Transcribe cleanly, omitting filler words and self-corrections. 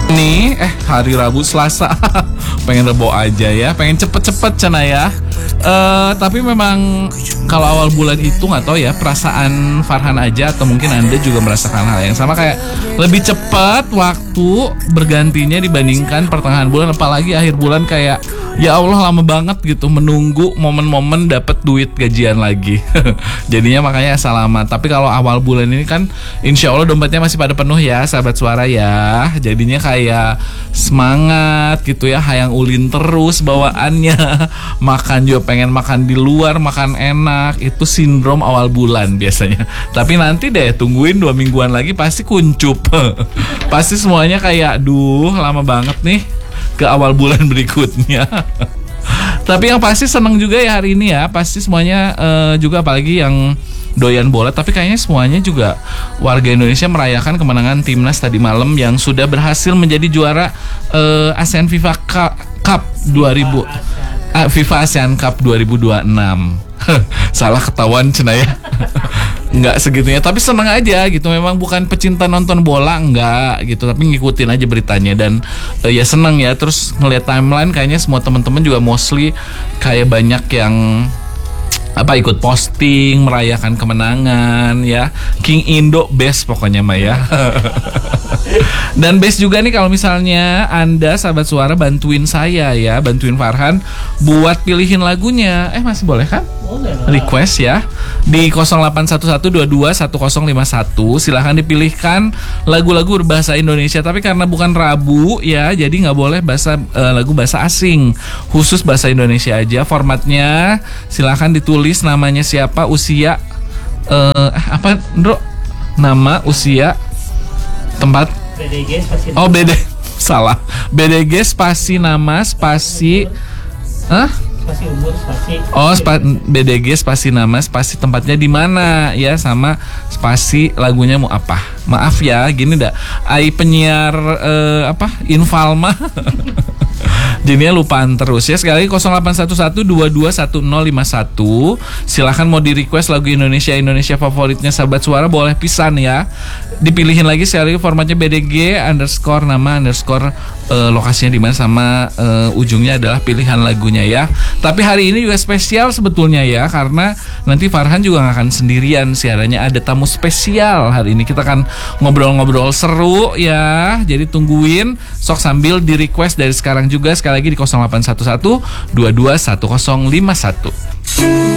Nih, hari Rabu Selasa pengen rebo aja ya, pengen cepet-cepet cina ya. Tapi memang kalau awal bulan itu nggak tahu ya, perasaan Farhan aja atau mungkin Anda juga merasakan hal yang sama, kayak lebih cepat waktu bergantinya dibandingkan pertengahan bulan, apalagi akhir bulan kayak ya Allah lama banget gitu menunggu momen-momen dapat duit gajian lagi. Jadinya makanya selamat. Tapi kalau awal bulan ini kan insya Allah dompetnya masih pada penuh ya sahabat suara ya. Jadinya kayak semangat gitu ya, hayang ulin terus bawaannya. Makan juga pengen makan di luar, makan enak. Itu sindrom awal bulan biasanya. Tapi nanti deh tungguin 2 mingguan lagi pasti kuncup. Pasti semuanya kayak duh lama banget nih ke awal bulan berikutnya. Tapi yang pasti seneng juga ya hari ini ya. Pasti semuanya juga, apalagi yang doyan bola. Tapi kayaknya semuanya juga warga Indonesia merayakan kemenangan timnas tadi malam yang sudah berhasil menjadi juara ASEAN FIFA Cup 2000 FIFA ASEAN Cup 2026. Salah ketahuan cina ya. Nggak segitunya, tapi senang aja gitu. Memang bukan pecinta nonton bola, enggak gitu, tapi ngikutin aja beritanya. Dan ya senang ya. Terus ngeliat timeline kayaknya semua teman-teman juga mostly kayak banyak yang ikut posting merayakan kemenangan ya. King Indo best pokoknya mah ya. Dan best juga nih kalau misalnya Anda sahabat suara bantuin saya ya, bantuin Farhan buat pilihin lagunya. Masih boleh kan? Boleh lah. Request ya di 0811221051. Silahkan dipilihkan lagu-lagu berbahasa Indonesia. Tapi karena bukan Rabu ya, jadi nggak boleh lagu bahasa asing, khusus bahasa Indonesia aja. Formatnya silahkan ditulis namanya siapa, usia Ndro? Nama, usia, tempat. BDG spasi nama. Salah. BDG spasi nama spasi spasi umur spasi. BDG spasi nama spasi tempatnya di mana ya, sama spasi lagunya mau apa. Maaf ya, gini dah. Penyiar Infalma. Jadinya lupaan terus ya. Sekali lagi 0811221051. Silahkan mau di request lagu Indonesia favoritnya sahabat suara, boleh pisan ya. Dipilihin lagi sekali lagi formatnya BDG _ nama _ lokasinya di mana sama ujungnya adalah pilihan lagunya ya. Tapi hari ini juga spesial sebetulnya ya, karena nanti Farhan juga gak akan sendirian siarannya, ada tamu spesial hari ini. Kita akan ngobrol-ngobrol seru ya. Jadi tungguin, sok sambil di request dari sekarang juga, sekali lagi di 0811221051.